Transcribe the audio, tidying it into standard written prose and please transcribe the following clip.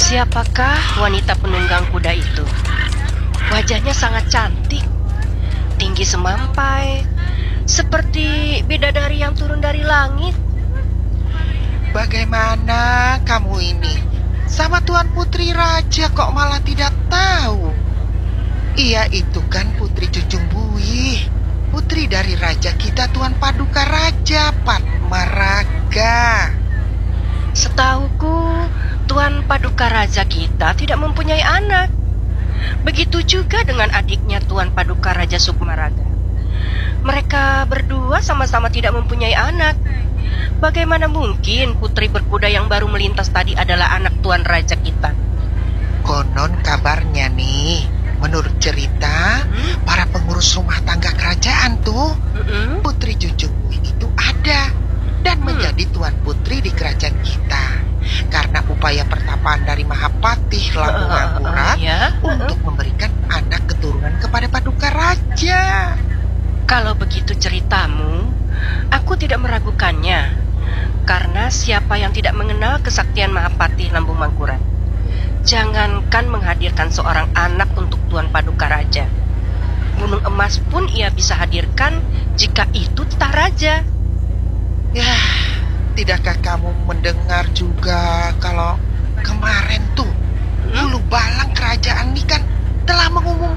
Siapakah wanita penunggang kuda itu? Wajahnya sangat cantik, tinggi semampai, seperti bidadari yang turun dari langit. Bagaimana kamu ini? Sama Tuan Putri Raja kok malah tidak tahu? Ia itu kan Putri Junjung Buih, putri dari raja kita Tuan Paduka Raja Patmaraga. Setahuku, Tuan Paduka Raja kita tidak mempunyai anak. Begitu juga dengan adiknya Tuan Paduka Raja Sukmaraga. Mereka berdua sama-sama tidak mempunyai anak. Bagaimana mungkin putri berkuda yang baru melintas tadi adalah anak Tuan Raja kita? Konon kabarnya nih, menurut cerita, para pengurus rumah tangga kerajaan tuh, Putri Junjung Buih itu ada dan menjadi Tuan Putri di kerajaan kita. Karena upaya pertapaan dari Mahapatih Lampung Mangkurat untuk memberikan anak keturunan kepada Paduka Raja. Kalau begitu ceritamu, aku tidak meragukannya. Karena siapa yang tidak mengenal kesaktian Mahapatih Lambung Mangkurat? Jangankan menghadirkan seorang anak untuk Tuan Paduka Raja, gunung emas pun ia bisa hadirkan jika itu titah raja. Ya, tidakkah kamu mendengar juga kalau kemarin tuh Hulu Balang kerajaan ini kan telah mengumumkan